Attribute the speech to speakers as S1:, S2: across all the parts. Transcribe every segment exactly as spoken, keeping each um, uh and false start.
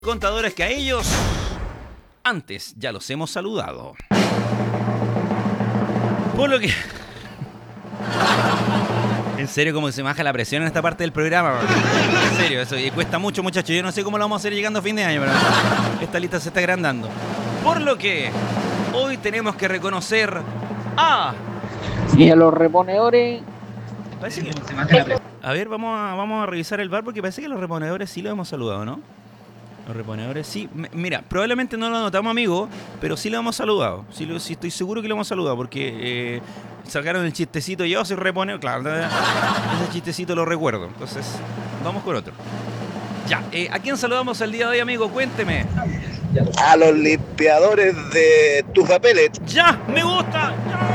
S1: Contadores que a ellos antes ya los hemos saludado. Por lo que... En serio, como se baja la presión en esta parte del programa. En serio, eso y cuesta mucho, muchachos. Yo no sé cómo lo vamos a hacer llegando a fin de año, pero esta lista se está agrandando. Por lo que hoy tenemos que reconocer a...
S2: Y a los reponedores...
S1: Parece que... A ver, vamos a, vamos a revisar el bar porque parece que los reponedores sí los hemos saludado, ¿no? Los reponedores sí. M- Mira, probablemente no lo notamos, amigo, pero sí lo hemos saludado. Sí, lo- sí estoy seguro que lo hemos saludado porque eh, sacaron el chistecito. Yo soy reponedor. Claro, ese chistecito lo recuerdo. Entonces, vamos con otro. Ya, eh, ¿a quién saludamos el día de hoy, amigo? Cuénteme.
S3: A los limpiadores de tufa pellet.
S1: ¡Ya! ¡Me gusta! ¡Ya!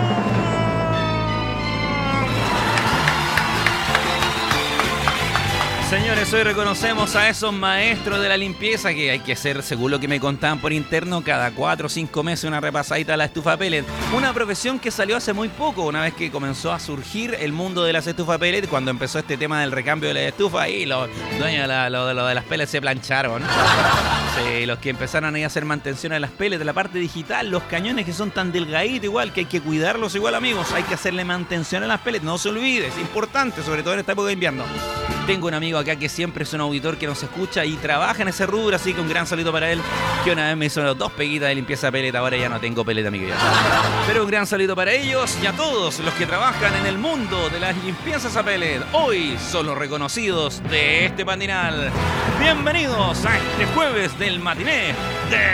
S1: Señores, hoy reconocemos a esos maestros de la limpieza que hay que hacer, según lo que me contaban por interno, cada cuatro o cinco meses una repasadita a la estufa pellet. Una profesión que salió hace muy poco, una vez que comenzó a surgir el mundo de las estufas pellet, cuando empezó este tema del recambio de la estufa y los dueños de, la, lo, de, lo de las pellets se plancharon. Sí, los que empezaron ahí a hacer mantención a las pellets, de la parte digital, los cañones que son tan delgaditos igual, que hay que cuidarlos igual, amigos. Hay que hacerle mantención a las pellets, no se olvide, es importante, sobre todo en esta época de invierno. Tengo un amigo acá que siempre es un auditor que nos escucha y trabaja en ese rubro, así que un gran saludo para él, que una vez me hizo dos peguitas de limpieza pellet, ahora ya no tengo pellet, amigo. Pero un gran saludo para ellos y a todos los que trabajan en el mundo de las limpiezas a pellet. Hoy son los reconocidos de este matinal. Bienvenidos a este jueves del matiné de